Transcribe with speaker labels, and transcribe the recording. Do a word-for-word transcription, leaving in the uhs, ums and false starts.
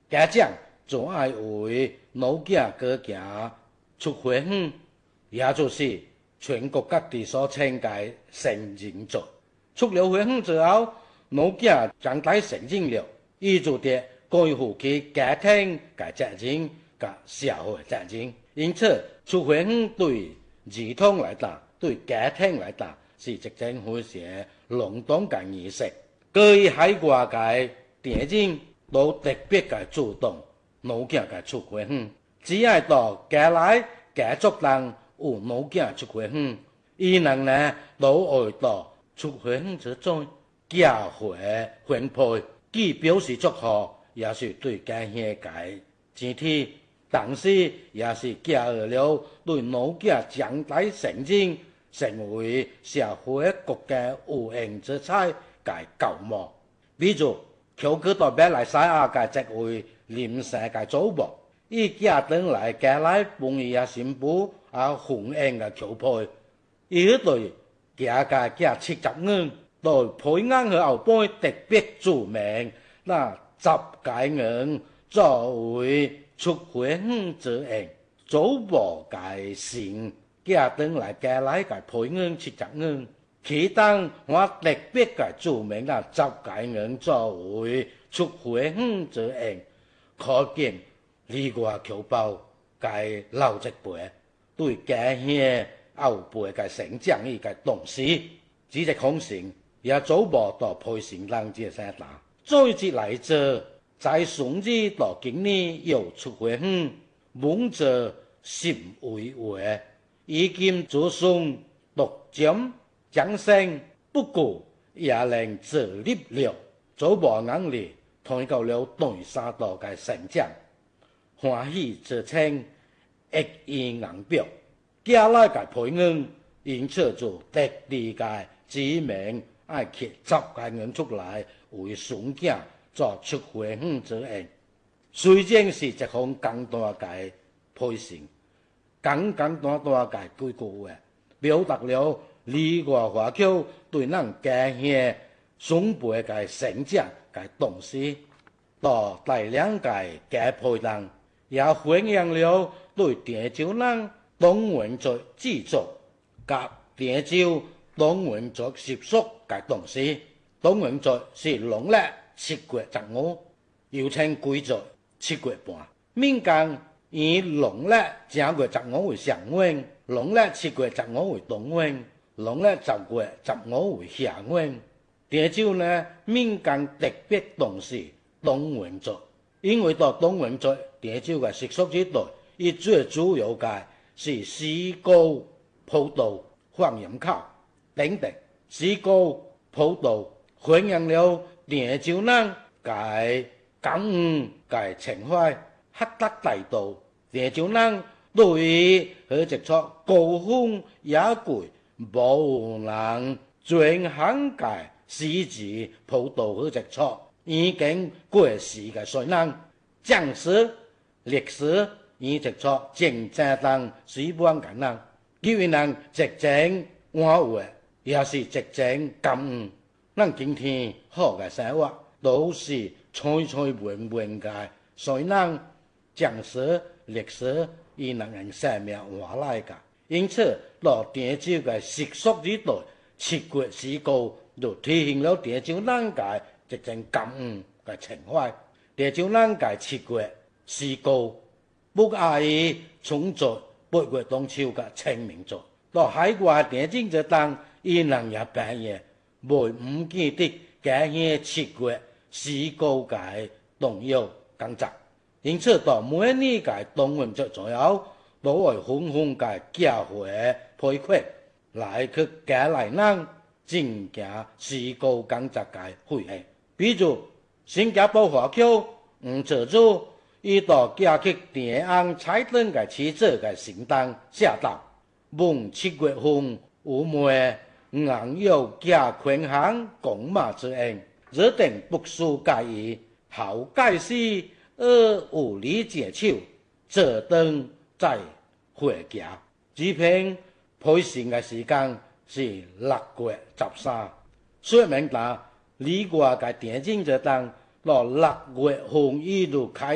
Speaker 1: 家長就愛為老囝過行出花園，也就是全國各地所稱嘅成人節。出了花園之後，老囝長大成人了，伊就得該負起家庭嘅責任和社會責任。因此，出花園對兒童來講，對家庭來講，是一件非常隆重嘅儀式。各以海外嘅電影都特別嘅主動老囝嘅出花園，只要到家內家族人有老囝出花園，伊人呢都會到出花園之中交會分配，既表示祝賀，也是對家鄉嘅集體，同時也是加了對老囝將來成人成為社會國家有形之彩嘅cầu望。比如求佢到馬來西亞嘅這位臨時嘅祖母，伊家等來家內幫伊啊新婦啊婚宴嘅求配，伊對家嘅家七十五對配偶和後輩特別注明，那十解人作為出花園之宴，祖母嘅姓家等來家內嘅配偶七十五。其當我特別嘅注明啦，十解人作為出花園之宴，可見呢個求報嘅老一輩對家鄉後輩嘅成長呢個重視，只係空性也祖母到配成人這些打。再之來者，在宋日到今年又出花園，夢者心為為，已經祖孫獨佔掌聲，不過也能自立了。祖母眼裏睇到了對沙道嘅成長，歡喜之情溢於眼表。家內嘅配偶因此就特地嘅指明愛揭十個人出來為孫囝做出花園之宴。雖然是一項簡單嘅配成，簡簡單單嘅幾句話，表達了呢個華僑對咱家鄉孫輩嘅成長嘅重視，到大量嘅家配人也反映了對潮州人當元節制作及潮州當元節習俗嘅重視。當元節是農曆七月十五，又稱鬼節、七月半。民間以農曆正月十五為上元，農曆七月十五為中元，農曆十月十五為下元。潮州呢，民間特別重視當元節，因為到當元節，潮州嘅習俗之內，伊最主要嘅是詩歌、普渡、放鹽口等等。詩歌、普渡反映了潮州人嘅感恩嘅情懷，赫達大道。潮州人對於佢一出高風雅貴、無能轉行嘅詩詞普渡佢一出，已經過時嘅水人，將史歷史已一出正正當水般嘅人，叫人直情安慰，也是直情感恩。咱今天好嘅生活，都是脆脆軟軟嘅水人，將史歷史伊能人生命換來嘅。因此，到潮州嘅習俗之內，七月詩歌就體現了潮州人嘅一種感恩嘅情懷。潮州人嘅七月詩歌不亞於春節、八月中秋嘅清明節。到海外電影節當，伊能也扮演未唔記得家鄉七月詩歌嘅重要工作。因此，到每年嘅當元節左右，都會紛紛嘅教會配合來去家內人進行詩歌工作嘅會議。比如新加坡華僑吳哲祖，伊到家去電影彩燈嘅妻子嘅聖誕寫道：望七月風有梅，硬有家群行共馬之恩，日定不輸介意，好介事。而有理解手，這等在回家。這篇配成嘅時間是六月十三，說明咗呢個嘅電影就當到六月份一路開